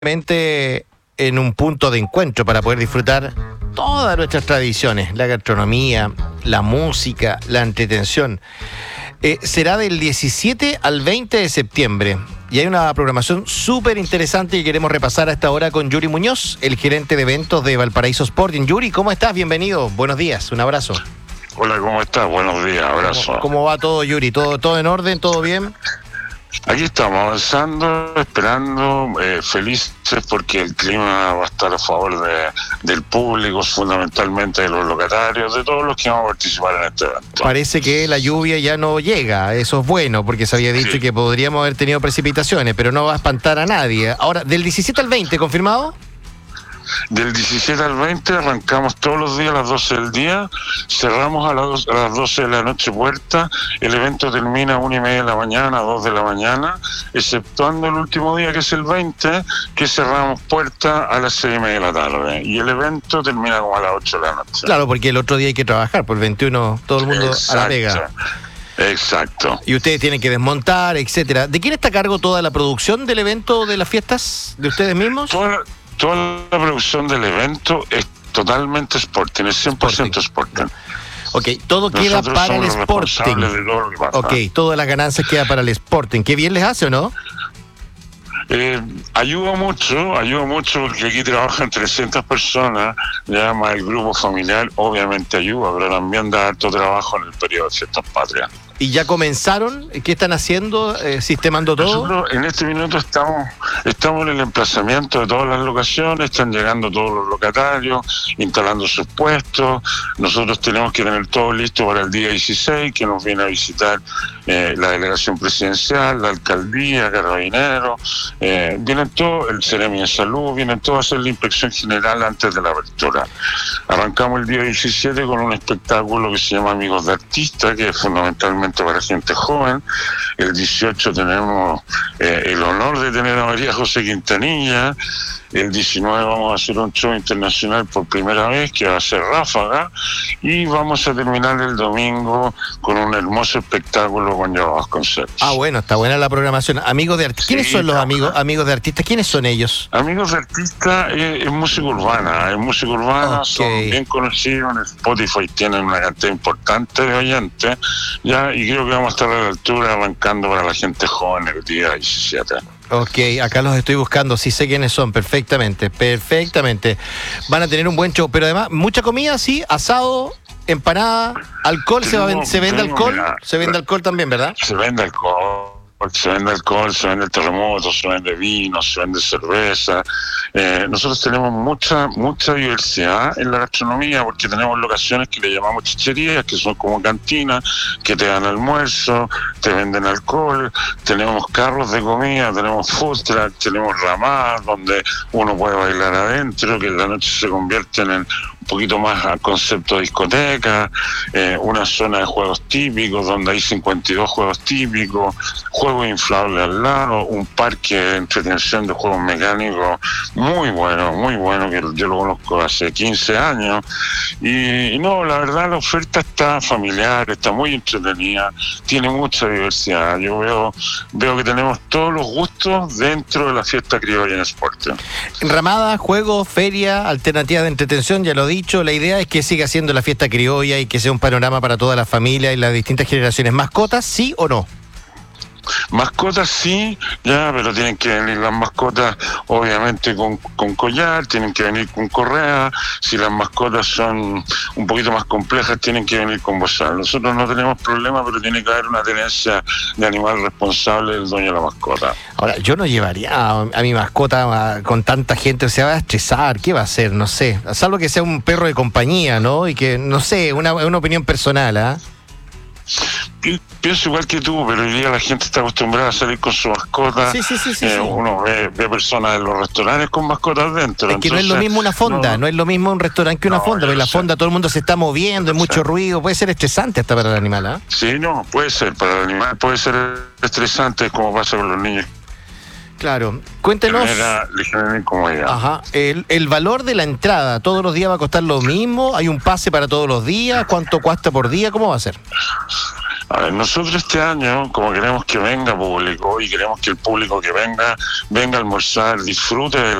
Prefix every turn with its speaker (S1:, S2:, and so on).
S1: En un punto de encuentro para poder disfrutar todas nuestras tradiciones, la gastronomía, la música, la entretención. Será del 17 al 20 de septiembre y hay una programación súper interesante que queremos repasar a esta hora con Yuri Muñoz, el gerente de eventos de Valparaíso Sporting. Yuri, ¿cómo estás? Bienvenido, buenos días, un abrazo.
S2: Hola, ¿cómo estás? Buenos días, abrazo.
S1: ¿Cómo va todo, Yuri? ¿Todo en orden? ¿Todo bien?
S2: Aquí estamos avanzando, esperando, felices porque el clima va a estar a favor del público, fundamentalmente de los locatarios, de todos los que vamos a participar en este evento.
S1: Parece que la lluvia ya no llega, eso es bueno, porque se había dicho que podríamos haber tenido precipitaciones, pero no va a espantar a nadie. Ahora, del 17 al 20, ¿confirmado?
S2: Del 17 al 20 arrancamos todos los días a las 12 del día, cerramos a las 12 de la noche puerta, el evento termina a 1:30 de la mañana, a 2 de la mañana, exceptuando el último día que es el 20, que cerramos puerta a las 6:30 de la tarde, y el evento termina como a las 8 de la noche.
S1: Claro, porque el otro día hay que trabajar, por el 21 todo el mundo
S2: Exacto.
S1: a la pega.
S2: Exacto.
S1: Y ustedes tienen que desmontar, etcétera. ¿De quién está a cargo toda la producción del evento, de las fiestas, de ustedes mismos?
S2: Toda la producción del evento es totalmente Sporting, es 100% Sporting.
S1: Ok, todo queda
S2: Nosotros
S1: para el
S2: somos los
S1: Sporting.
S2: responsables de todo lo que pasa.
S1: Ok, todas las ganancias quedan para el Sporting. ¿Qué bien les hace o no?
S2: Ayuda mucho porque aquí trabajan 300 personas, ya más el grupo familiar, obviamente ayuda, pero también da harto trabajo en el periodo de fiestas patrias.
S1: ¿Y ya comenzaron? ¿Qué están haciendo? ¿Sistemando todo?
S2: Nosotros en este minuto estamos en el emplazamiento de todas las locaciones, están llegando todos los locatarios, instalando sus puestos. Nosotros tenemos que tener todo listo para el día 16, que nos viene a visitar la delegación presidencial, la alcaldía, Carabineros, vienen todos, el Seremi de Salud, vienen todos a hacer la inspección general antes de la apertura. Arrancamos el día 17 con un espectáculo que se llama Amigos de Artistas, que es fundamentalmente para gente joven. El 18 tenemos el honor de tener a María José Quintanilla. El 19 vamos a hacer un show internacional por primera vez, que va a ser Ráfaga, y vamos a terminar el domingo con un hermoso espectáculo con Joao Vasconcelos.
S1: Ah, bueno, está buena la programación. Amigos de artistas. ¿Quiénes son los amigos de artistas? ¿Quiénes son ellos?
S2: Amigos de Artistas es música urbana, son bien conocidos, en Spotify tienen una cantidad importante de oyentes, ya, y creo que vamos a estar a la altura arrancando para la gente joven el día 17.
S1: Ok, acá los estoy buscando, sí sé quiénes son, perfectamente. Van a tener un buen show, pero además, mucha comida, sí, asado, empanada, alcohol, ¿se vende alcohol?
S2: Mira,
S1: Se vende alcohol también, ¿verdad?
S2: Se vende alcohol, se vende el terremoto, se vende vino, se vende cerveza. Nosotros tenemos mucha diversidad en la gastronomía porque tenemos locaciones que le llamamos chicherías, que son como cantinas, que te dan almuerzo, te venden alcohol, tenemos carros de comida, tenemos food truck, tenemos ramadas donde uno puede bailar adentro, que en la noche se convierten en un poquito más al concepto de discoteca, una zona de juegos típicos donde hay 52 juegos típicos, juegos inflables al lado, un parque de entretención de juegos mecánicos muy bueno, que yo lo conozco hace 15 años, y no, la verdad la oferta está familiar, está muy entretenida, tiene mucha diversidad. Yo veo que tenemos todos los gustos dentro de la fiesta criolla en Sporting.
S1: Ramada, juegos, feria, alternativas de entretención, ya lo he dicho, la idea es que siga siendo la fiesta criolla y que sea un panorama para toda la familia y las distintas generaciones. ¿Mascotas, sí o no?
S2: Mascotas sí, ya, pero tienen que venir las mascotas obviamente con collar, tienen que venir con correa. Si las mascotas son un poquito más complejas, tienen que venir con bozal. Nosotros no tenemos problema, pero tiene que haber una tenencia de animal responsable del dueño de la mascota. Ahora,
S1: yo no llevaría a mi mascota con tanta gente, se va a estresar, ¿qué va a hacer? No sé, salvo que sea un perro de compañía, ¿no? Y que, no sé, una opinión personal, ¿ah?
S2: Pienso igual que tú, pero hoy día la gente está acostumbrada a salir con su mascota.
S1: Sí.
S2: Uno ve personas en los restaurantes con mascotas dentro.
S1: Es que entonces, no es lo mismo una fonda, no es lo mismo un restaurante que una fonda, porque la fonda todo el mundo se está moviendo, hay mucho ruido, puede ser estresante hasta para el animal, ¿ah?
S2: Sí, no, puede ser, para el animal puede ser estresante, como pasa con los niños.
S1: Claro, cuéntenos. Ajá, el valor de la entrada, ¿todos los días va a costar lo mismo? ¿Hay un pase para todos los días? ¿Cuánto cuesta por día? ¿Cómo va a ser?
S2: A ver, nosotros este año, como queremos que venga público y queremos que el público que venga a almorzar, disfrute de